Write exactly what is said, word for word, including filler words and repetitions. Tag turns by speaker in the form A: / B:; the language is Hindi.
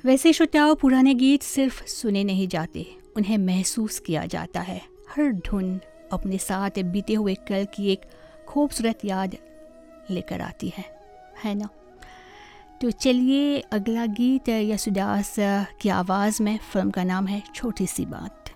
A: वैसे श्रोताओं, पुराने गीत सिर्फ सुने नहीं जाते, उन्हें महसूस किया जाता है। हर धुन अपने साथ बीते हुए कल की एक खूबसूरत याद लेकर आती है है ना। तो चलिए अगला गीत यशुदास की आवाज़ में, फिल्म का नाम है छोटी सी बात।